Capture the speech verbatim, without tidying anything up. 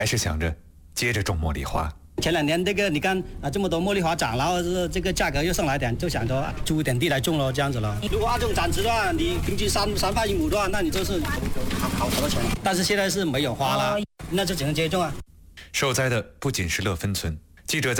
还是想着接着种茉莉花。 前两年这个你看啊，这么多茉莉花长，然后是这个价格又上来点，就想着租一点地来种咯，这样子咯。如果按这种产值的话，你平均三三块一亩的话，那你就是好好多钱。但是现在是没有花了，那就只能接种啊。 受灾的不仅是乐芬村，记者在